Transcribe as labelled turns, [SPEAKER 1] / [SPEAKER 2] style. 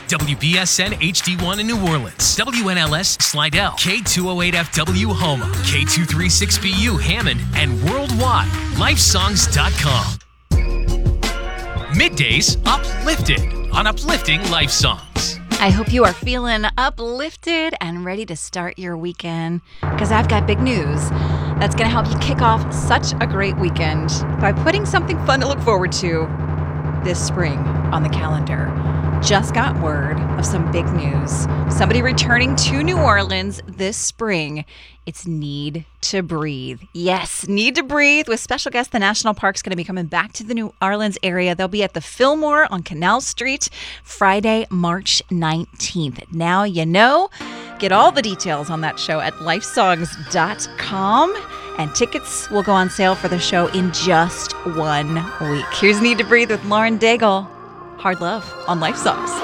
[SPEAKER 1] WBSN HD1 in New Orleans, WNLS Slidell, K208FW Houma, K236BU Hammond, and worldwide, lifesongs.com. Middays Uplifted on Uplifting Life Songs.
[SPEAKER 2] I hope you are feeling uplifted and ready to start your weekend, because I've got big news that's going to help you kick off such a great weekend by putting something fun to look forward to this spring on the calendar. Just got word of some big news. Somebody returning to New Orleans this spring. It's Need to Breathe. Yes, Need to Breathe with special guest. The National Park's going to be coming back to the New Orleans area. They'll be at the Fillmore on Canal Street Friday, March 19th. Now you know. Get all the details on that show at lifesongs.com. And tickets will go on sale for the show in just 1 week. Here's Need to Breathe with Lauren Daigle. Hard Love on Life Songs.